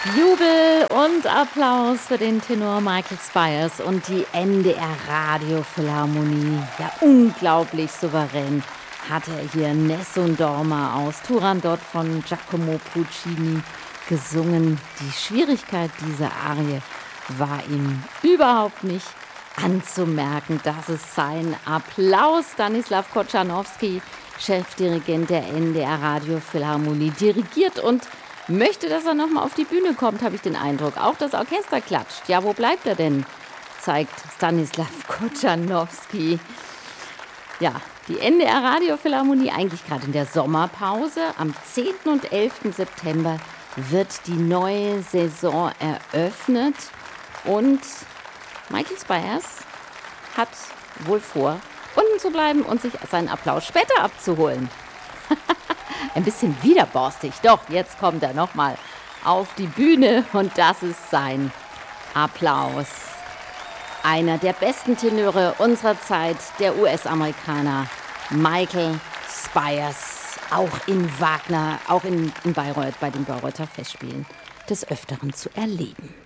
Jubel und Applaus für den Tenor Michael Spyers und die NDR Radiophilharmonie. Ja, unglaublich souverän hat er hier Nessun Dorma aus Turandot von Giacomo Puccini gesungen. Die Schwierigkeit dieser Arie war ihm überhaupt nicht anzumerken. Das ist sein Applaus. Stanislav Kochanowski, Chefdirigent der NDR Radiophilharmonie, dirigiert und möchte, dass er nochmal auf die Bühne kommt, habe ich den Eindruck. Auch das Orchester klatscht. Ja, wo bleibt er denn? Zeigt Stanislav Kochanowski. Ja, die NDR Radiophilharmonie eigentlich gerade in der Sommerpause. Am 10. und 11. September wird die neue Saison eröffnet. Und Michael Spyers hat wohl vor, unten zu bleiben und sich seinen Applaus später abzuholen. Ein bisschen widerborstig. Doch, jetzt kommt er nochmal auf die Bühne und das ist sein Applaus. Einer der besten Tenöre unserer Zeit, der US-Amerikaner Michael Spyers. Auch in Wagner, auch in Bayreuth, bei den Bayreuther Festspielen des Öfteren zu erleben.